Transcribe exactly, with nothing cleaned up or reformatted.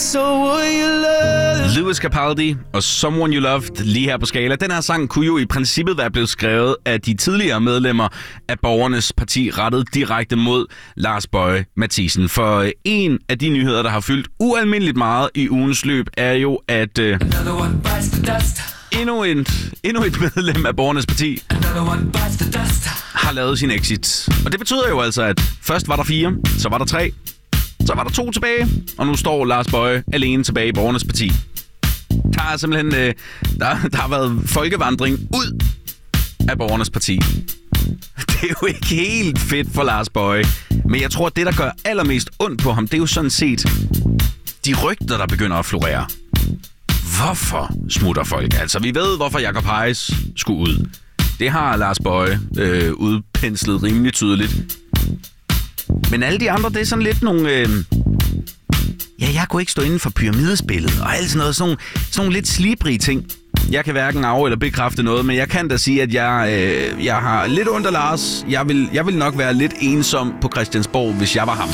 someone you love. Lewis Capaldi og Someone You Loved lige her på Skala. Den her sang kunne jo i princippet være blevet skrevet af de tidligere medlemmer af Borgernes Parti, rettet direkte mod Lars Boje Mathiesen. For en af de nyheder, der har fyldt ualmindeligt meget i ugens løb, er jo, at øh, endnu, et, endnu et medlem af Borgernes Parti har lavet sin exit. Og det betyder jo altså, at først var der fire, så var der tre, så var der to tilbage, og nu står Lars Boje alene tilbage i Borgernes Parti. Der er simpelthen øh, der, der har været folkevandring ud af Borgernes Parti. Det er jo ikke helt fedt for Lars Boje, men jeg tror, at det, der gør allermest ondt på ham, det er jo sådan set de rygter, der begynder at florere. Hvorfor smutter folk? Altså, vi ved, hvorfor Jacob Heiss skulle ud. Det har Lars Boje øh, udpenslet rimelig tydeligt. Men alle de andre, det er sådan lidt nogle... Øh... Ja, jeg kunne ikke stå inden for pyramidespillet og alt sådan noget. Sådan nogle, sådan nogle lidt slibrige ting. Jeg kan hverken af- eller bekræfte noget, men jeg kan da sige, at jeg, øh, jeg har lidt ondt af Lars. Jeg vil, jeg vil nok være lidt ensom på Christiansborg, hvis jeg var ham.